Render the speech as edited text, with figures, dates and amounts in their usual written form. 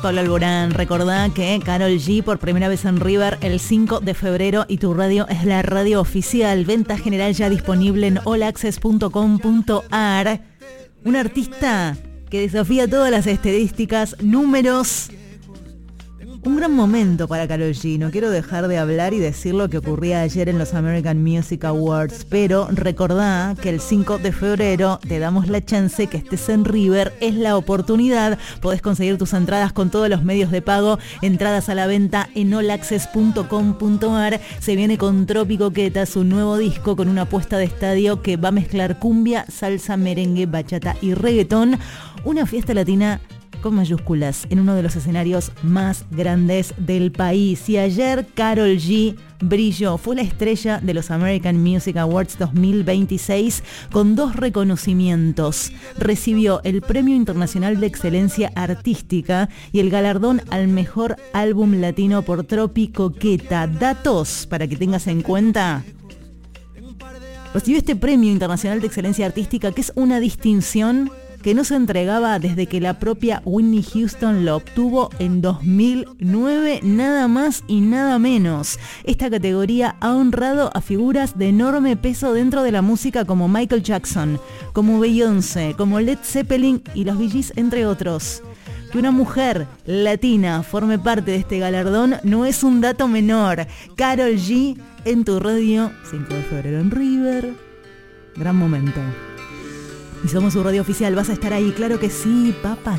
Pablo Alborán, recordá que Karol G por primera vez en River el 5 de febrero y tu radio es la radio oficial. Venta general ya disponible en allaccess.com.ar. Un artista que desafía todas las estadísticas, números. Un gran momento para Karol G. No quiero dejar de hablar y decir lo que ocurría ayer en los American Music Awards, pero recordá que el 5 de febrero te damos la chance que estés en River, es la oportunidad. Podés conseguir tus entradas con todos los medios de pago, entradas a la venta en allaccess.com.ar. Se viene con Trópico Queta, su nuevo disco con una puesta de estadio que va a mezclar cumbia, salsa, merengue, bachata y reggaetón. Una fiesta latina con mayúsculas en uno de los escenarios más grandes del país. Y ayer Karol G brilló, fue la estrella de los American Music Awards 2026 con 2 reconocimientos. Recibió el Premio Internacional de Excelencia Artística y el galardón al mejor álbum latino por Trópico Queta. Datos para que tengas en cuenta. Recibió este Premio Internacional de Excelencia Artística, que es una distinción que no se entregaba desde que la propia Whitney Houston lo obtuvo en 2009, nada más y nada menos. Esta categoría ha honrado a figuras de enorme peso dentro de la música como Michael Jackson, como Beyoncé, como Led Zeppelin y los Bee Gees, entre otros. Que una mujer latina forme parte de este galardón no es un dato menor. Karol G en tu radio, 5 de febrero en River. Gran momento. Y somos su radio oficial, vas a estar ahí, claro que sí, papacito.